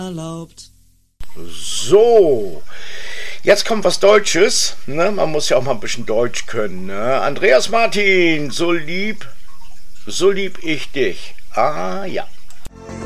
erlaubt. So, jetzt kommt was Deutsches, ne? Man muss ja auch mal ein bisschen Deutsch können, ne? Andreas Martin, so lieb ich dich. Ah ja.